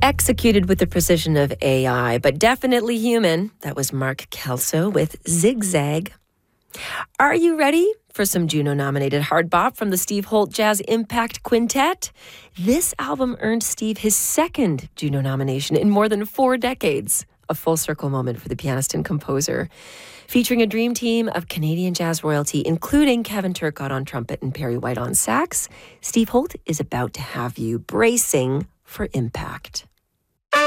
Executed with the precision of AI, but definitely human. That was Mark Kelso with Zigzag. Are you ready for some Juno-nominated hard bop from the Steve Holt Jazz Impact Quintet? This album earned Steve his second Juno nomination in more than 4 decades. A full circle moment for the pianist and composer. Featuring a dream team of Canadian jazz royalty, including Kevin Turcotte on trumpet and Perry White on sax, Steve Holt is about to have you bracing for impact.